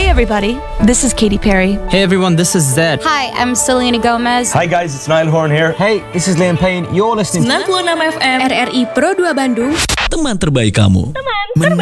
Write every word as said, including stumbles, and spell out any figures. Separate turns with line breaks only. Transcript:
everybody, this is Katy Perry.
Hey everyone, this is Zed.
Hi, I'm Selena Gomez.
Hi guys, it's Niall Horn here.
Hey, this is Liam Payne. You're listening to
sembilan puluh enam F M
R R I Pro dua Bandung.
Teman terbaik kamu.